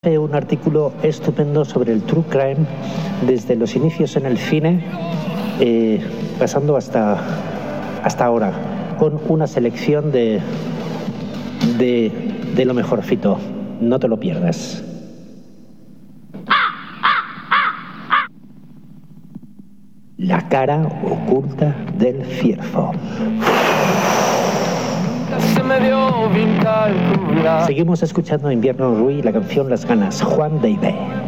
Un artículo estupendo sobre el true crime desde los inicios en el cine, pasando hasta ahora, con una selección de lo mejorcito. No te lo pierdas. La cara oculta del ciervo. Seguimos escuchando Invierno Rui, la canción Las Ganas, Juan Deive.